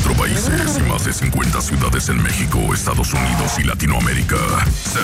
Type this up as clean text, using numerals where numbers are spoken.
24 países y más de 50 ciudades en México, Estados Unidos y Latinoamérica.